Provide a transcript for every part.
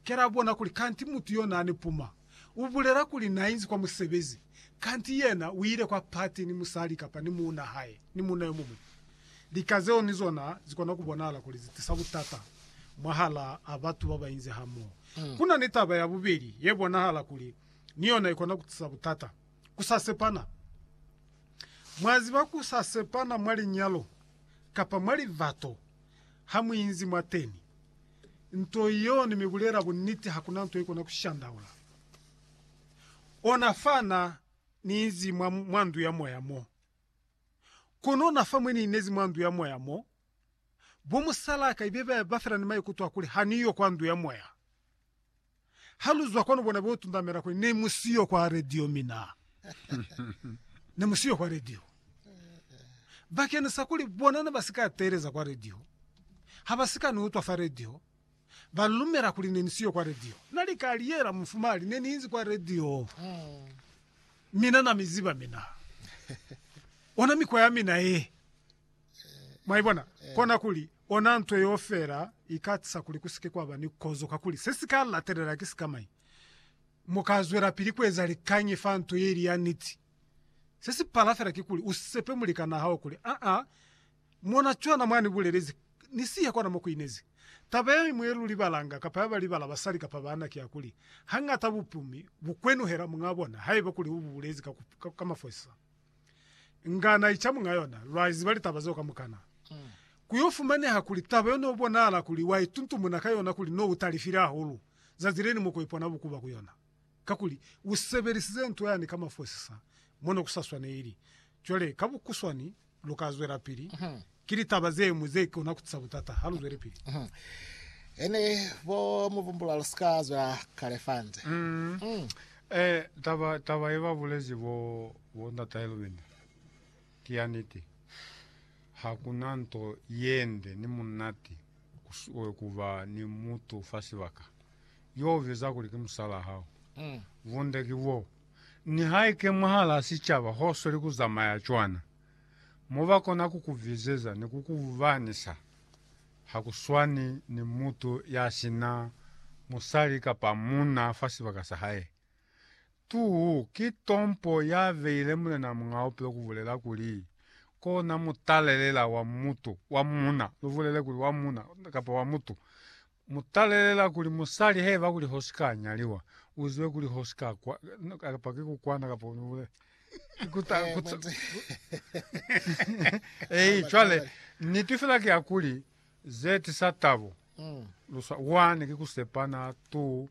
kera bona kuli kanti mutu yona anipuma ubulera kuli nainzi kwa musebezi kanti yena uire kwa pati ni musali kapa ni muna haye ni muna yomumu likazeo nizona zikona kubonala kuli zitisabutata mwahala abatu baba inze hamo kuna nitaba ya bubiri yebona hala kuli niona ikona kutisabutata kusasepana mwazi bakusasepana mwali nyalo kapa mwali vato hamu inzi mwateni nto yoni mibulera buniti hakuna nto ikona kushandaula onafana ni inzi mwandu ya moyamo kono nafa ni inezi mwandu ya moyamo bomusalaka ibebe bafera ni mayi kutwa kuli haniyo kwa ndu ya moya haluzwa kono bona botu ndamera kuli ne musiyo kwa radio mina ne musiyo kwa radio bakene sakuli bona na basika tereza kwa radio habasika nuutwa fa radio balumera kuli ne musiyo kwa radio nalika aliyera mfumali ne ninzi kwa radio mina na miziba mina ona mikwa ya mina maibona kona kuli ona ntwe yofera ikatisa kuli kusike kwa bani kozo kakuli sesika la terera kisikamai mukazwera pili kweza likanye fanto yeri ya niti sesi palafera kikuli usepe mulikana hao kuli mona chwana mwani bulerezi nisiya kwa na mokuinezi tabaye mwelu libalanga kapaba libala basali kapabana kya kuli hanga tabupumi bukwenu hera mungabona haibo kuli ubulezi kama foisa ngana ichamu ngayona lwazi bali tabazoka mukana kuyofumane hakuli tabayo no bonala kuli waituntu munakayona kuli no utalifira hulu zazireni muko ipona bukuba kuyona kakuli useberisize ntu yani kama foisa mono kusaswa ne iri chole kabukuswani lukazwera pili kili tabaze muzeki unakutsabutata haluzwere pili ene bo muvumbula luskazwa kalefante taba eva bulezi bo ndata elwini kianiti hakuna nto yende ni munati kuva ni mutu fasivaka yoviza kuliki msala hao vundeki wo ni haike mahala sichava hosoli kuzama ya chwana muva kona kukuvizeza ni kukuvanisa hakuswani ni mutu yasina musali kapa muna fasivaka sahaye tu kitompo ya veile mune na mungao pilo kuvulela kuli kona mutalelela wa mutu wa muna luvulele kuli wa muna kapa wa mutu mutalelela kuli musali heva kuli hoska nyaliwa uzwe kuli hoska kapa kikukwana kapa unuvule chwale nitufila kia kuli zeti satavo wani kikusepana tu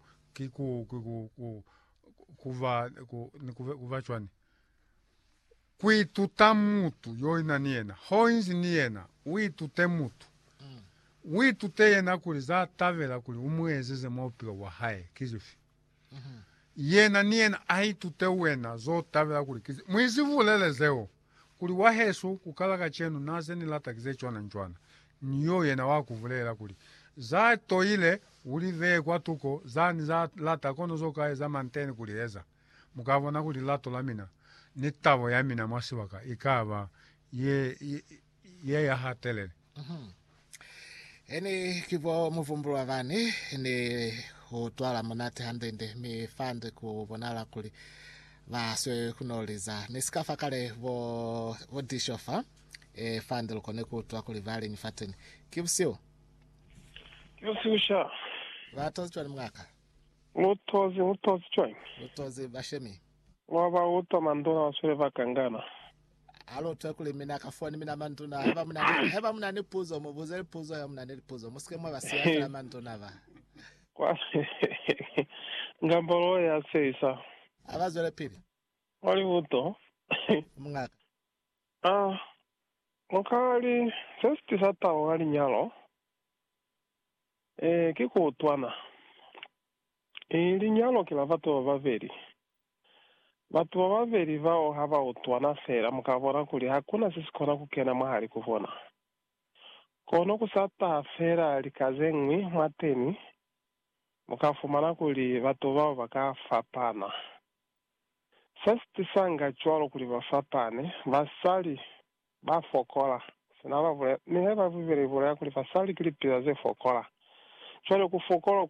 kuva chwani kuituta mutu yoina niena hoinzi niena uitute mutu uitute yena kuli za tavela kuli umwezeze mopilo wa hae kizifi yena niena aitute wena zo tavela kuli kizifi mwizi vulele zeo kuli wahesu kukalaka chenu naze nilata kize chwana nchwana niyo yena wakuvulela kuli za toile ulive kwa tuko zani za lata kono zoka za mantene kulieza mukavona kuli lato lamina nitavo ya mina mwasiwaka ikava ye ya hatelele ene kivo muvumbulwa vani ni utwala monate handende mifande kubonala kuli vaswe kunoliza nisikafa kale vo dishofa fande lukone kutwa kuli vali nyifateni kibusio Yosisha. Vatozi chwani mwaka. Utozi chwani. Utozi bashemi. Waba uto mandona wasure vakangana. Alo twekule mina kafoni mina mandona heba muna nipuzo mubuze puzo ya muna nipuzo musike mwa basiya na mandona va. Kwa ngambolo ya seisa. Abazole pili. Wali uto. Mwaka. Mukali sesti sata wali nyalo. Kiko utwana. Linyalo kila vatu waveri. Vatu waveri vao hava utwana sera mukavona kuli hakuna sisi kona kukena mahali kuvona. Kono kusata fera likazengwi mwateni mukafumana kuli vatu vao vakafapana. Sesti sanga chwalo kuli vafapane vasali bafokola. Sinava vule, ni heva vivere vule kuli vasali kili pila ze fokola. Chwalo kufokola